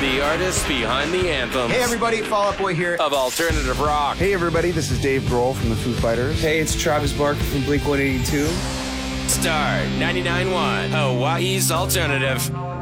The artists behind the anthems. Hey everybody, Fall Out Boy here. Of alternative rock. Hey everybody, this is Dave Grohl from the Foo Fighters. Hey, it's Travis Barker from Blink-182. Star 99.1, Hawaii's alternative.